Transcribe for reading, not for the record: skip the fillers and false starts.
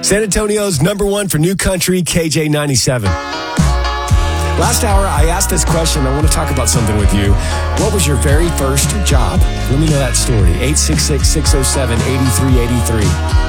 San Antonio's #1 for new country, KJ97. Last hour, I asked this question. I want to talk about something with you. What was your very first job? Let me know that story. 866-607-8383.